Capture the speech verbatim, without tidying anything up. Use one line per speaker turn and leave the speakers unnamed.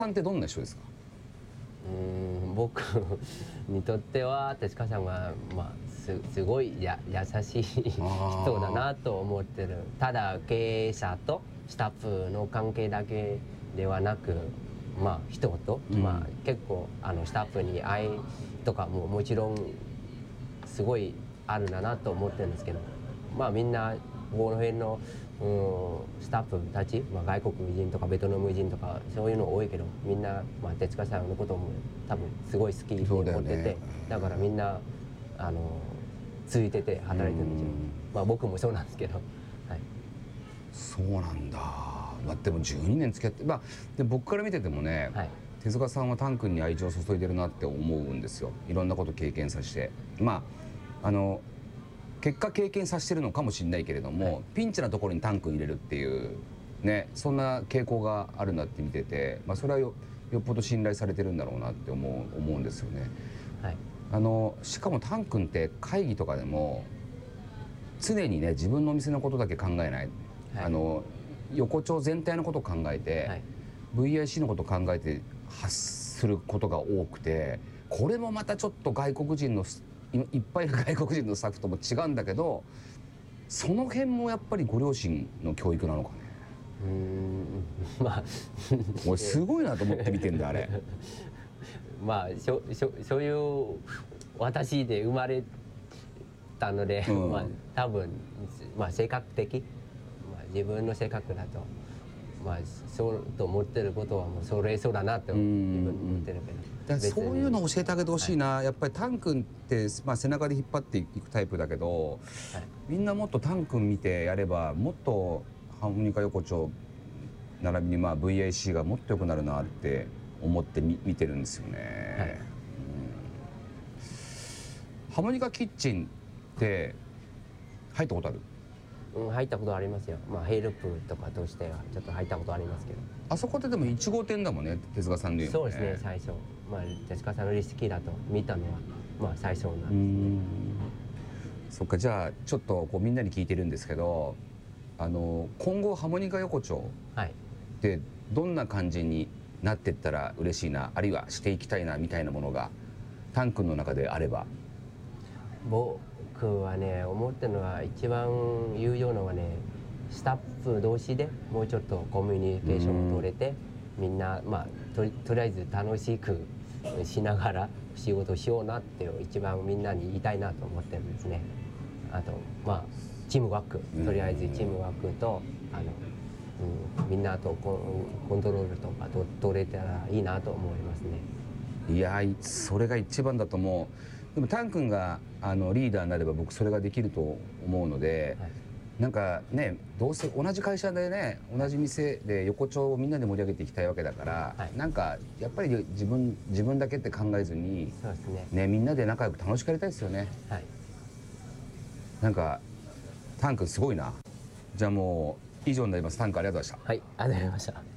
さんってどんな人ですか？
うーん、僕にとっては手塚さんは、まあ、す, すごいや優しい人だなと思ってる。ただ経営者とスタッフの関係だけではなく、まあ人と、うん、まあ結構あのスタッフに愛とかももちろんすごいあるんだなと思ってるんですけど、まあみんなこの辺のうんスタッフたち、まあ、外国人とかベトナム人とかそういうの多いけど、みんな、まあ、手塚さんのことも多分すごい好きに思ってて、 だ,、ね、だからみんなあのついてて働いてるんですよ。まあ僕もそうなんですけど、はい、
そうなんだ。まあ、でもじゅうにねん付き合って、まあ、で僕から見ててもね、はい、手塚さんはタン君に愛情を注いでるなって思うんですよ。いろんなこと経験させて、まああの結果経験させてるのかもしれないけれども、はい、ピンチなところにタンク入れるっていうね、そんな傾向があるなって見てて、まあ、それは よ, よっぽど信頼されてるんだろうなって思う、思うんですよね。はい、あのしかもタン君って会議とかでも常にね自分のお店のことだけ考えない、はい、あの横丁全体のことを考えて、はい、ブイアイシー のことを考えて発することが多くて、これもまたちょっと外国人のいっぱいいる外国人のスタッフとも違うんだけど、その辺もやっぱりご両親の教育なのかね。
うーん、まあ
俺すごいなと思って見てんだあれ。
まあしょしょそういう私で生まれたので、うん、まあ多分、まあ、性格的、まあ、自分の性格だと、まあ、そうと思ってることはもうそれそうだなって自分思ってるけど。
そういうのを教えてあげてほしいな、はい、やっぱりタン君って、まあ、背中で引っ張っていくタイプだけど、はい、みんなもっとタン君見てやればもっとハーモニカ横丁並びにまあ ブイアイシー がもっと良くなるなって思ってみ見てるんですよね。はい、うん、ハーモニカキッチンって入ったことある？
うん、入ったことありますよ。まあヘルプとかとしてはちょっと入ったことありますけど。
あそこってでもいち号店だもんね、手塚さんでいうのね。
そうですね、最初。まあ手塚さんのレシピだと見たのはまあ最初なんですね。うん、
そっか、じゃあちょっとこうみんなに聞いてるんですけど、あの今後ハーモニカ横丁ってどんな感じになっていったら嬉しいな、あるいはしていきたいなみたいなものがタン君の中であれば。
僕はね思ってるのは一番有用なのはね、スタッフ同士でもうちょっとコミュニケーションを取れて、みんなまあ と, とりあえず楽しくしながら仕事しようなっていう一番みんなに言いたいなと思ってるんですね。あとまあチームワーク、とりあえずチームワークとあの、うん、みんなとコン、コントロールとかと取れたらいいなと思いますね。
いやそれが一番だと思う。でもタン君があのリーダーになれば僕それができると思うので、はい、なんかね、どうせ同じ会社でね同じ店で横丁をみんなで盛り上げていきたいわけだから、はい、なんかやっぱり自分自分だけって考えずに、そうですね、ね、みんなで仲良く楽しくやりたいですよね。はい、なんかタン君すごいな。じゃあもう以上になります。タン君ありがとうございました。
はい、ありがとうございました。